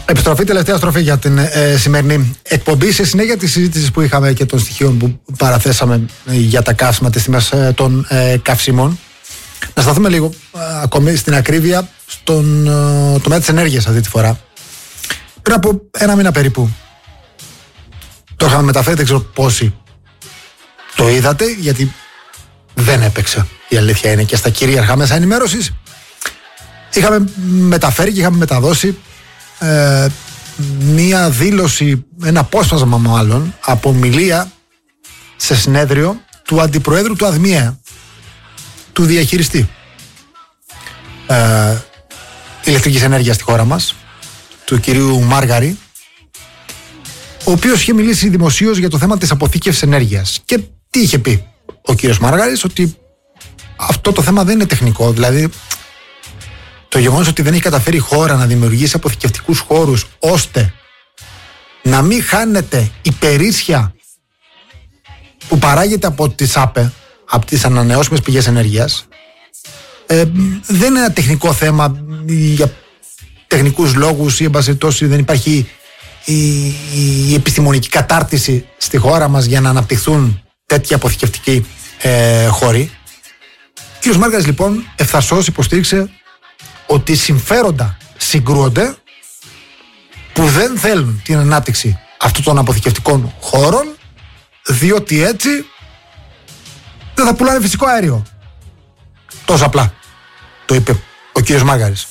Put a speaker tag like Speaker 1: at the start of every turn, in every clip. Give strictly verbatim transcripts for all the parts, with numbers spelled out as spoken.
Speaker 1: Επιστροφή, τελευταία στροφή για την ε, σημερινή εκπομπή. Σε συνέχεια τη συζήτηση που είχαμε και των στοιχείων που παραθέσαμε για τα καύσιμα, τις τιμές ε, των ε, καυσίμων, να σταθούμε λίγο ε, ακόμη στην ακρίβεια στον ε, τομέα της ενέργειας αυτή τη φορά. Πριν από ένα μήνα περίπου το είχαμε μεταφέρει, δεν ξέρω πόσοι το είδατε, γιατί δεν έπαιξε, η αλήθεια είναι, και στα κυρίαρχα μέσα ενημέρωσης. Είχαμε μεταφέρει και είχαμε μεταδώσει ε, μία δήλωση, ένα απόσπασμα μάλλον, από ομιλία σε συνέδριο του Αντιπροέδρου του ΑΔΜΙΕ, του διαχειριστή ε, ηλεκτρικής ενέργειας στη χώρα μας, του κυρίου Μάργαρη, ο οποίος είχε μιλήσει δημοσίως για το θέμα της αποθήκευσης ενέργειας. Και τι είχε πει ο κύριος Μάργαρης? Ότι αυτό το θέμα δεν είναι τεχνικό. Δηλαδή, το γεγονός ότι δεν έχει καταφέρει η χώρα να δημιουργήσει αποθηκευτικούς χώρους ώστε να μην χάνεται η περίσσια που παράγεται από τις ΑΠΕ, από τις ανανεώσιμες πηγές ενέργειας, ε, δεν είναι ένα τεχνικό θέμα για τεχνικούς λόγους ή εν πάση περιπτώσει δεν υπάρχει η, η επιστημονική κατάρτιση στη χώρα μας για να αναπτυχθούν τέτοια αποθηκευτικοί ε, χώροι. Ο κ. Μάργαρης λοιπόν ευθαρσώς υποστήριξε ότι συμφέροντα συγκρούονται που δεν θέλουν την ανάπτυξη αυτών των αποθηκευτικών χώρων, διότι έτσι δεν θα πουλάνε φυσικό αέριο. Τόσο απλά το είπε ο κύριος Μάργαρης.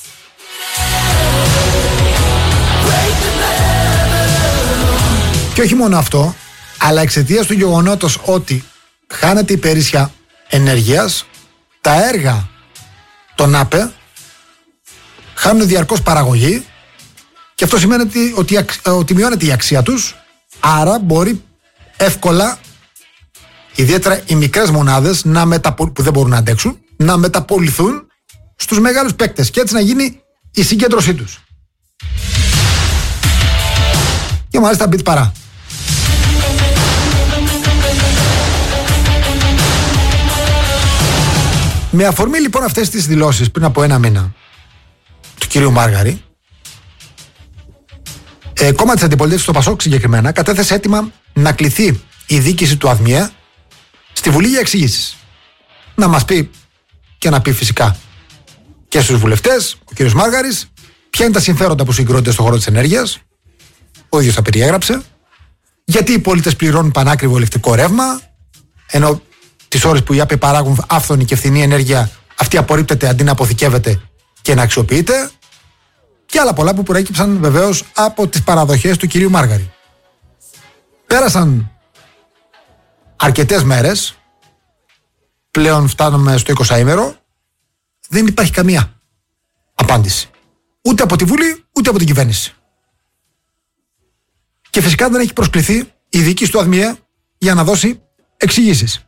Speaker 1: Και όχι μόνο αυτό, αλλά εξαιτίας του γεγονότος ότι χάνεται η περίσσια ενέργειας, τα έργα των ΑΠΕ χάνουν διαρκώς παραγωγή και αυτό σημαίνει ότι, ότι, ότι μειώνεται η αξία τους, άρα μπορεί εύκολα, ιδιαίτερα οι μικρές μονάδες να μεταπο, που δεν μπορούν να αντέξουν, να μεταπολυθούν στους μεγάλους παίκτες και έτσι να γίνει η συγκέντρωσή τους. Και μάλιστα μπιτ παρά. Με αφορμή λοιπόν αυτές τις δηλώσεις πριν από ένα μήνα του κυρίου Μάργαρη, ε, κόμμα της αντιπολίτευσης, το ΠΑΣΟΚ συγκεκριμένα, κατέθεσε έτοιμα να κληθεί η διοίκηση του ΑΔΜΙΕ στη Βουλή για εξηγήσεις. Να μας πει και να πει φυσικά και στους βουλευτές, ο κύριος Μάργαρης, ποια είναι τα συμφέροντα που συγκρούνται στον χώρο της ενέργειας, ο ίδιος τα περιέγραψε, γιατί οι πολίτες πληρώνουν πανάκριβο ηλεκτρικό ρεύμα, ενώ τις ώρες που οι ΑΠΕ παράγουν άφθονη και φθηνή ενέργεια, αυτή απορρίπτεται αντί να αποθηκεύεται και να αξιοποιείται, και άλλα πολλά που προέκυψαν βεβαίως από τις παραδοχές του κυρίου Μάργαρη. Πέρασαν αρκετές μέρες, πλέον φτάνουμε στο εικοσάήμερο, δεν υπάρχει καμία απάντηση. Ούτε από τη Βουλή, ούτε από την κυβέρνηση. Και φυσικά δεν έχει προσκληθεί η διοίκηση του ΑΔΜΙΕ για να δώσει εξηγήσεις.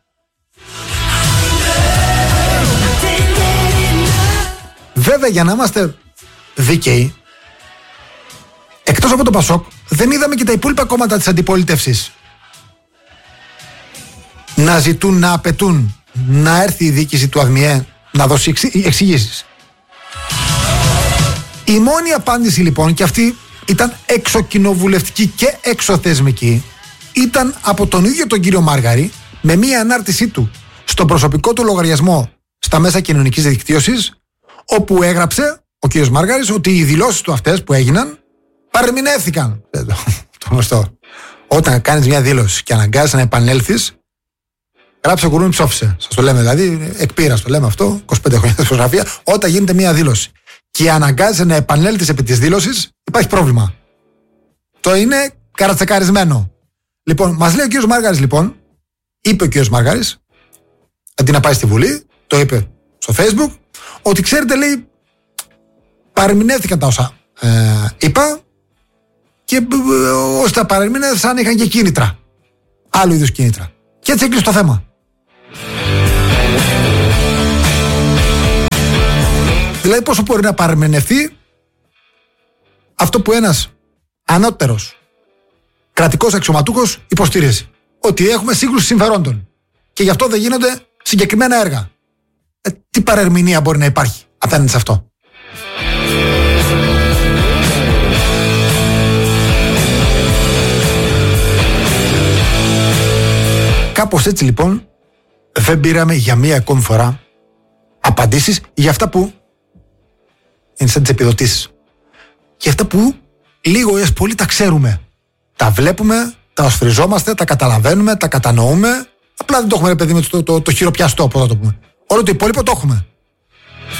Speaker 1: Βέβαια, για να είμαστε δίκαιοι, εκτός από το ΠΑΣΟΚ, δεν είδαμε και τα υπόλοιπα κόμματα της αντιπολίτευσης να ζητούν, να απαιτούν να έρθει η διοίκηση του ΑΔΜΙΕ να δώσει εξηγήσεις. Η μόνη απάντηση λοιπόν, και αυτή ήταν εξοκοινοβουλευτική και εξωθεσμική, ήταν από τον ίδιο τον κύριο Μάργαρη, με μία ανάρτησή του στον προσωπικό του λογαριασμό στα μέσα κοινωνικής δικτύωσης, όπου έγραψε ο κύριος Μάργαρης ότι οι δηλώσεις του αυτές που έγιναν παρεμηνεύθηκαν. Το γνωστό. Όταν κάνεις μια δήλωση και αναγκάζεσαι να επανέλθεις, γράψε κουρούνι, ψόφισε. Σας το λέμε δηλαδή, εκπείρας το λέμε αυτό, είκοσι πέντε χρόνια δισκογραφία. Όταν γίνεται μια δήλωση και αναγκάζεσαι να επανέλθεις επί της δήλωσης, υπάρχει πρόβλημα. Το είναι καρατσεκαρισμένο. Λοιπόν, μας λέει ο κύριος Μάργαρης, λοιπόν, είπε ο κύριος Μάργαρης, αντί να πάει στη Βουλή, το είπε στο Facebook, ότι ξέρετε, λέει, παρεμηνεύτηκαν τα όσα ε, είπα και ε, όσοι τα παρεμηνεύσαν είχαν και κίνητρα. Άλλου είδους κίνητρα. Και έτσι έκλεισε το θέμα. Δηλαδή πόσο μπορεί να παρεμηνευτεί αυτό που ένας ανώτερος κρατικός αξιωματούχος υποστηρίζει. Ότι έχουμε σύγκρουση συμφερόντων και γι' αυτό δεν γίνονται συγκεκριμένα έργα. Ε, τι παρερμηνία μπορεί να υπάρχει απέναντι σε αυτό? Κάπως έτσι λοιπόν δεν πήραμε για μία ακόμη φορά απαντήσεις για αυτά που είναι σαν τις επιδοτήσεις. Για αυτά που λίγο ή πολύ τα ξέρουμε. Τα βλέπουμε, τα οσφριζόμαστε, τα καταλαβαίνουμε, τα κατανοούμε. Απλά δεν το έχουμε, ρε παιδί, με το, το, το, το χειροπιαστό, πώς θα το πούμε. Όλο το υπόλοιπο το έχουμε.